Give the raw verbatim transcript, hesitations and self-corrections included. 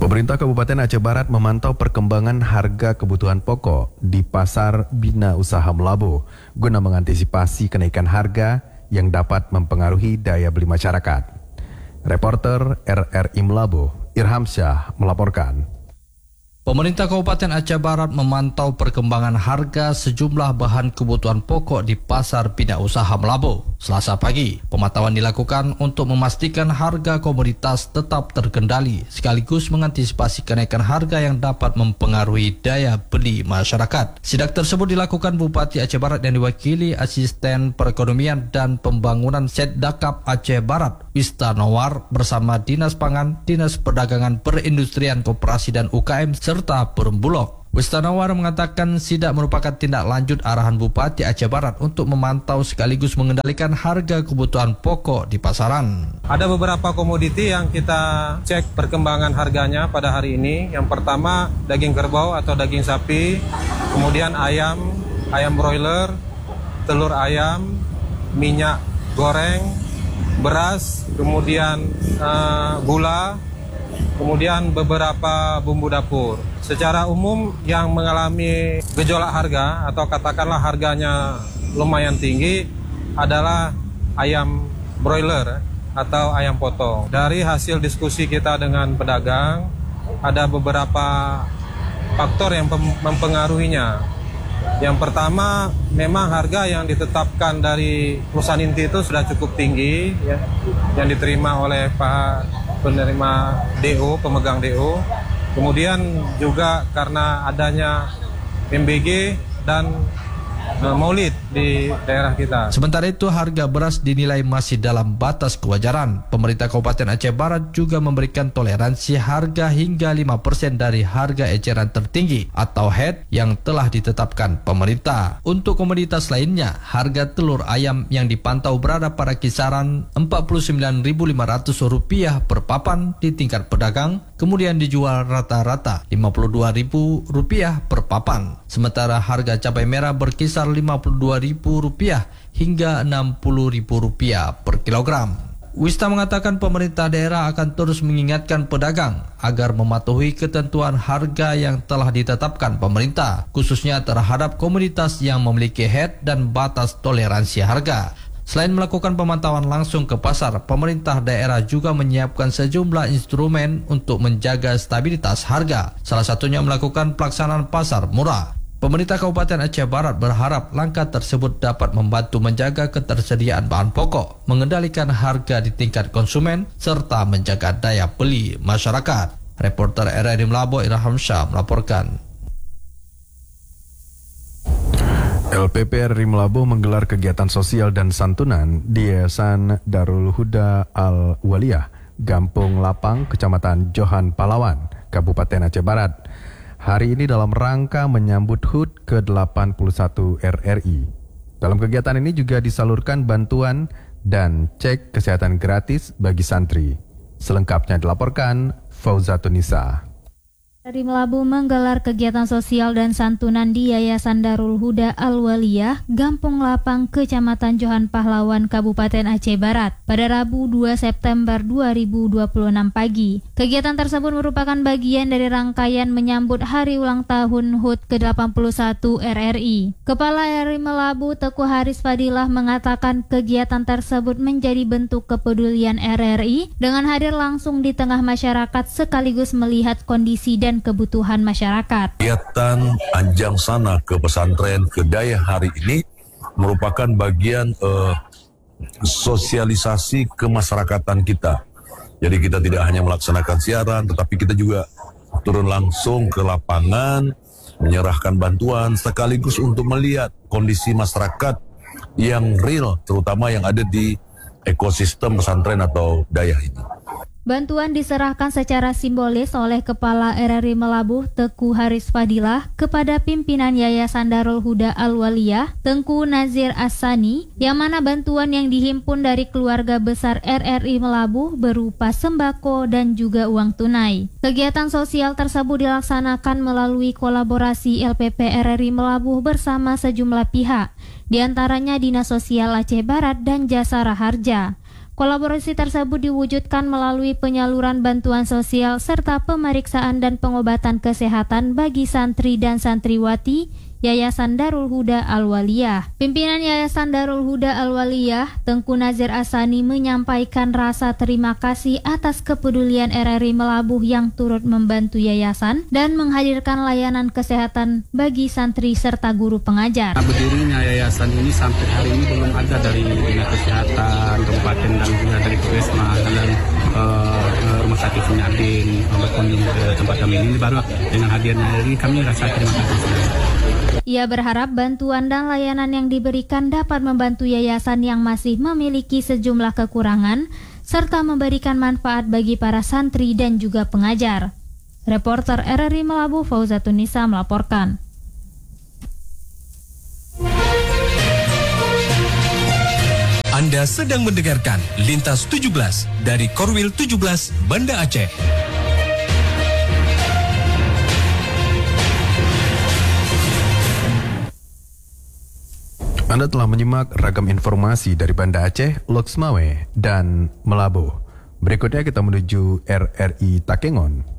Pemerintah Kabupaten Aceh Barat memantau perkembangan harga kebutuhan pokok di Pasar Bina Usaha Melabu guna mengantisipasi kenaikan harga yang dapat mempengaruhi daya beli masyarakat. Reporter R R I Melabu, Irham Syah melaporkan. Pemerintah Kabupaten Aceh Barat memantau perkembangan harga sejumlah bahan kebutuhan pokok di Pasar Bina Usaha Melabu. Selasa pagi, pemantauan dilakukan untuk memastikan harga komoditas tetap terkendali sekaligus mengantisipasi kenaikan harga yang dapat mempengaruhi daya beli masyarakat. Sidak tersebut dilakukan Bupati Aceh Barat yang diwakili Asisten Perekonomian dan Pembangunan Setdakap Aceh Barat, Wista Nowar, bersama Dinas Pangan, Dinas Perdagangan, Perindustrian, Koperasi dan U K M serta Perumbulok. Wista Nowar mengatakan sidak merupakan tindak lanjut arahan Bupati Aceh Barat untuk memantau sekaligus mengendalikan harga kebutuhan pokok di pasaran. Ada beberapa komoditi yang kita cek perkembangan harganya pada hari ini. Yang pertama daging kerbau atau daging sapi, kemudian ayam, ayam broiler, telur ayam, minyak goreng, beras, kemudian uh, gula, kemudian beberapa bumbu dapur. Secara umum yang mengalami gejolak harga atau katakanlah harganya lumayan tinggi adalah ayam broiler atau ayam potong. Dari hasil diskusi kita dengan pedagang, ada beberapa faktor yang mempengaruhinya. Yang pertama, memang harga yang ditetapkan dari perusahaan inti itu sudah cukup tinggi, ya, yang diterima oleh Pak penerima D O, pemegang D O. Kemudian juga karena adanya M B G dan uh, Maulid di daerah kita. Sementara itu harga beras dinilai masih dalam batas kewajaran. Pemerintah Kabupaten Aceh Barat juga memberikan toleransi harga hingga lima persen dari harga eceran tertinggi atau H E D yang telah ditetapkan pemerintah. Untuk komoditas lainnya, harga telur ayam yang dipantau berada pada kisaran empat puluh sembilan ribu lima ratus rupiah per papan di tingkat pedagang, kemudian dijual rata-rata lima puluh dua ribu rupiah per papan. Sementara harga cabai merah berkisar lima puluh dua ribu rupiah hingga enam puluh ribu rupiah per kilogram. Wista mengatakan pemerintah daerah akan terus mengingatkan pedagang agar mematuhi ketentuan harga yang telah ditetapkan pemerintah, khususnya terhadap komoditas yang memiliki H E D dan batas toleransi harga. Selain melakukan pemantauan langsung ke pasar, pemerintah daerah juga menyiapkan sejumlah instrumen untuk menjaga stabilitas harga. Salah satunya melakukan pelaksanaan pasar murah. Pemerintah Kabupaten Aceh Barat berharap langkah tersebut dapat membantu menjaga ketersediaan bahan pokok, mengendalikan harga di tingkat konsumen, serta menjaga daya beli masyarakat. Reporter R R I Melabu, Irham Syah melaporkan. L P P R R I Melabu menggelar kegiatan sosial dan santunan di Yayasan Darul Huda Al-Waliyah, Gampung Lapang, Kecamatan Johan Pahlawan, Kabupaten Aceh Barat. Hari ini dalam rangka menyambut H U D ke delapan puluh satu R R I. Dalam kegiatan ini juga disalurkan bantuan dan cek kesehatan gratis bagi santri. Selengkapnya dilaporkan Fauzatunisa. R R I Melabu menggelar kegiatan sosial dan santunan di Yayasan Darul Huda Al-Waliyah, Gampung Lapang, Kecamatan Johan Pahlawan, Kabupaten Aceh Barat, pada Rabu dua September dua ribu dua puluh enam pagi. Kegiatan tersebut merupakan bagian dari rangkaian menyambut hari ulang tahun H U D ke delapan puluh satu R R I. Kepala R R I Melabu, Teguh Haris Fadilah, mengatakan kegiatan tersebut menjadi bentuk kepedulian R R I dengan hadir langsung di tengah masyarakat sekaligus melihat kondisi dan kebutuhan masyarakat. Kegiatan Anjang Sana ke pesantren ke daya hari ini merupakan bagian uh, sosialisasi kemasyarakatan kita. Jadi kita tidak hanya melaksanakan siaran, tetapi kita juga turun langsung ke lapangan, menyerahkan bantuan sekaligus untuk melihat kondisi masyarakat yang real, terutama yang ada di ekosistem pesantren atau daya ini. Bantuan diserahkan secara simbolis oleh Kepala R R I Melabu, Teguh Haris Fadilah, kepada pimpinan Yayasan Darul Huda Al-Waliyah, Tengku Nazir As-Sani, yang mana bantuan yang dihimpun dari keluarga besar R R I Melabu berupa sembako dan juga uang tunai. Kegiatan sosial tersebut dilaksanakan melalui kolaborasi L P P R R I Melabu bersama sejumlah pihak, diantaranya Dinas Sosial Aceh Barat dan Jasa Raharja. Kolaborasi tersebut diwujudkan melalui penyaluran bantuan sosial serta pemeriksaan dan pengobatan kesehatan bagi santri dan santriwati Yayasan Darul Huda Al-Waliyah. Pimpinan Yayasan Darul Huda Al-Waliyah, Tengku Nazir Asani, menyampaikan rasa terima kasih atas kepedulian R R I Melabuh yang turut membantu yayasan dan menghadirkan layanan kesehatan bagi santri serta guru pengajar. Berdirinya yayasan ini sampai hari ini belum ada dari Dinas Kesehatan Kabupaten dan juga dari Puskesmas dan uh, Rumah Sakit Sunyadin berkunjung ke tempat kami ini. Baru dengan hadirnya ini kami rasa terima kasih. Ia berharap bantuan dan layanan yang diberikan dapat membantu yayasan yang masih memiliki sejumlah kekurangan serta memberikan manfaat bagi para santri dan juga pengajar. Reporter R R I Melabuh Fauzatun Nisa melaporkan. Anda sedang mendengarkan Lintas tujuh belas dari Korwil tujuh belas Banda Aceh. Anda telah menyimak ragam informasi dari Banda Aceh, Loksmawe, dan Melabuh. Berikutnya kita menuju R R I Takengon.